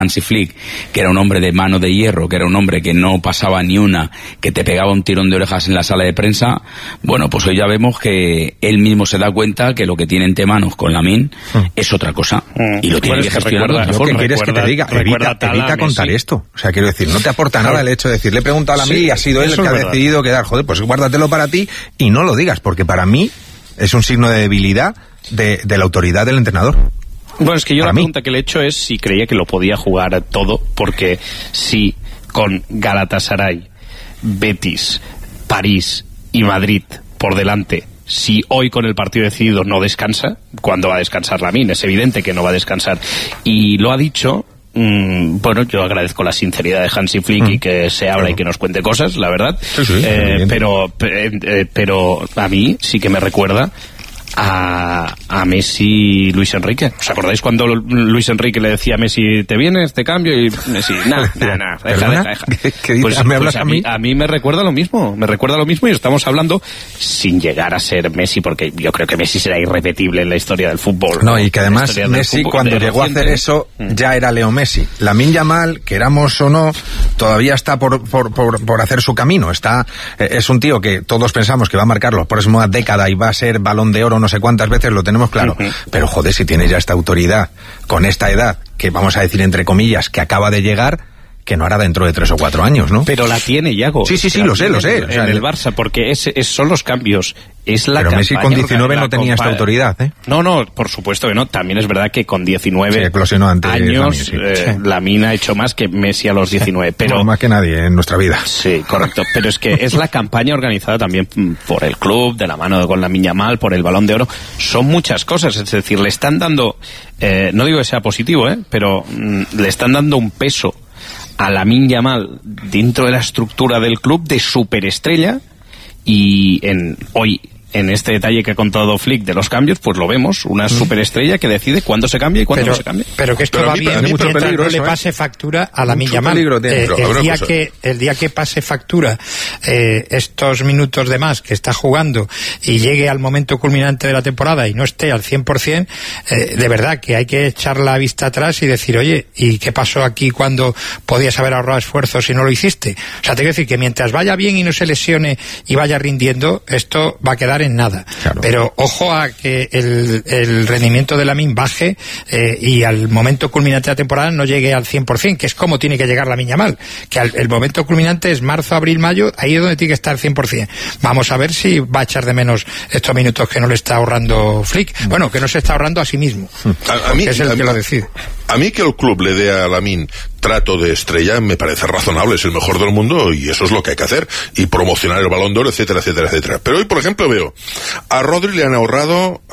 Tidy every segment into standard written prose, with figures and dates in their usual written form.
Hansi Flick, que era un hombre de mano de hierro, que era un hombre que no pasaba ni una, que te pegaba un tirón de orejas en la sala de prensa, bueno, pues hoy ya vemos que él mismo se da cuenta que lo que tiene entre manos con Lamine es otra cosa, y lo tiene que gestionar de otra forma. ¿Qué quieres que te diga? Evita contar esto. O sea, quiero decir, no te aporta nada el hecho de decir, le he preguntado a Lamine y ha sido él el que ha decidido quedar. Joder, pues guárdatelo para ti y no lo digas, porque para mí es un signo de debilidad de la autoridad del entrenador. Bueno, es que yo la pregunta que le he hecho es si creía que lo podía jugar todo, porque si con Galatasaray, Betis, París y Madrid por delante, si hoy con el partido decidido no descansa, ¿cuándo va a descansar Lamine? Es evidente que no va a descansar. Y lo ha dicho... bueno, yo agradezco la sinceridad de Hansi Flick y que se abra y que nos cuente cosas, la verdad. Pero a mí sí que me recuerda a Messi y Luis Enrique. ¿Os acordáis cuando Luis Enrique le decía a Messi, ¿te vienes, te cambio? Y Messi, deja. Pues a mí me recuerda lo mismo, y estamos hablando sin llegar a ser Messi, porque yo creo que Messi será irrepetible en la historia del fútbol. No, y que además Messi cuando llegó a hacer eso ya era Leo Messi. Lamine Yamal, queramos o no, todavía está por hacer su camino. Es un tío que todos pensamos que va a marcar la próxima década y va a ser Balón de Oro no sé cuántas veces, lo tenemos claro. Pero joder, si tienes ya esta autoridad, con esta edad, que vamos a decir entre comillas, que acaba de llegar, que no hará dentro de 3 o 4 años, ¿no? Pero la tiene, Yago. Sí, lo sé. En el Barça, porque son los cambios. Pero Messi con 19 no tenía esta autoridad, ¿eh? No, por supuesto que no. También es verdad que con 19 años Lamine ha hecho más que Messi a los 19. Pero no, más que nadie en nuestra vida. Sí, correcto. Pero es que es la campaña organizada también por el club, de la mano con Lamine Yamal, por el Balón de Oro. Son muchas cosas. Es decir, le están dando, no digo que sea positivo, pero le están dando un peso a Lamine Yamal dentro de la estructura del club de superestrella, y hoy en este detalle que ha contado Flick de los cambios, pues lo vemos, una superestrella que decide cuándo se cambia y cuándo no se cambia. Pero que esto va bien mientras no le pase factura a Lamine Yamal. El día que pase factura estos minutos de más que está jugando y llegue al momento culminante de la temporada y no esté al 100%, de verdad que hay que echar la vista atrás y decir, oye, ¿y qué pasó aquí cuando podías haber ahorrado esfuerzos y no lo hiciste? O sea, te quiero decir que mientras vaya bien y no se lesione y vaya rindiendo, esto va a quedar en nada. Claro. Pero ojo a que el rendimiento de Lamine baje y al momento culminante de la temporada no llegue al 100%, que es como tiene que llegar Lamine Yamal, que el momento culminante es marzo, abril, mayo, ahí es donde tiene que estar 100%. Vamos a ver si va a echar de menos estos minutos que no le está ahorrando Flick. Bueno, que no se está ahorrando a sí mismo. A mí, es el que lo decide. A mí que el club le dé a Lamine trato de estrella me parece razonable, es el mejor del mundo y eso es lo que hay que hacer, y promocionar el Balón de Oro, etcétera, etcétera, etcétera. Pero hoy, por ejemplo, veo a Rodri le han ahorrado,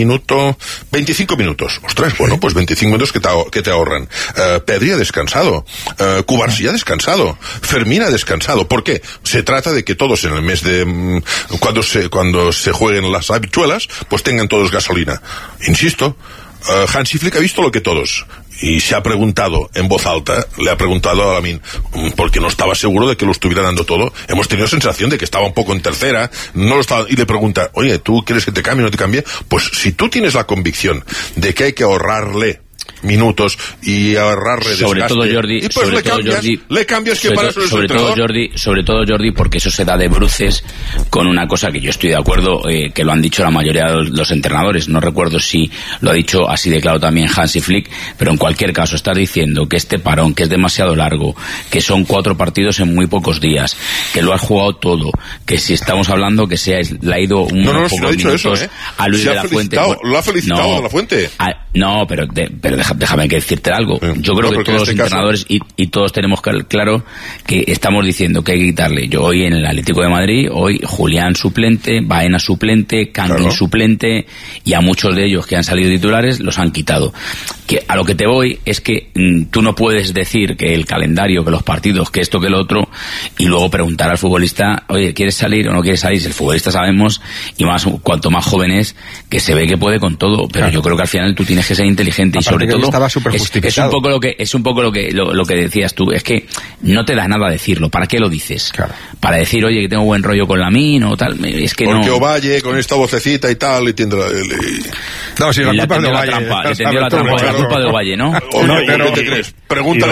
25 minutos. Ostras, bueno, pues 25 minutos que te ahorran. Pedri ha descansado, Cubarsí ha descansado, Fermín ha descansado. ¿Por qué? Se trata de que todos en el mes de cuando se jueguen las habichuelas, pues tengan todos gasolina. Insisto, Hansi Flick ha visto lo que todos, y se ha preguntado en voz alta, le ha preguntado a Lamine, porque no estaba seguro de que lo estuviera dando todo. Hemos tenido sensación de que estaba un poco en tercera, no lo estaba, y le pregunta, oye, ¿tú quieres que te cambie o no te cambie? Pues si tú tienes la convicción de que hay que ahorrarle minutos y ahorrarle desgaste, sobre todo Jordi, y pues le cambias que para eso es el entrenador. Sobre todo Jordi, porque eso se da de bruces con una cosa que yo estoy de acuerdo, que lo han dicho la mayoría de los entrenadores. No recuerdo si lo ha dicho así de claro también Hansi Flick, pero en cualquier caso estás diciendo que este parón, que es demasiado largo, que son 4 partidos en muy pocos días, que lo has jugado todo, que si estamos hablando que le ha ido pocos minutos a Luis de la Fuente. Lo ha felicitado de la Fuente. No, pero déjame que decirte algo. Yo creo que todos los entrenadores y todos tenemos claro que estamos diciendo que hay que quitarle. Yo hoy en el Atlético de Madrid, hoy Julián suplente, Baena suplente, Kangin suplente, y a muchos de ellos que han salido titulares los han quitado. Que a lo que te voy es que tú no puedes decir que el calendario, que los partidos, que esto, que lo otro, y luego preguntar al futbolista, oye, ¿quieres salir o no quieres salir? Si el futbolista sabemos, y más cuanto más joven es, que se ve que puede con todo, pero yo creo que al final tú tienes que ser inteligente y sobre todo decirlo. Estaba súper justificado. Es un poco lo que decías tú. Es que no te da nada decirlo. ¿Para qué lo dices? Claro. Para decir, oye, que tengo buen rollo con Lamine o tal. Es que porque no. Ovalle con esta vocecita y tal y tiende No, si la culpa de Ovalle. Le tendió la trampa, la culpa de Ovalle, ¿no? Oye, pero ¿qué te crees? Pregúntale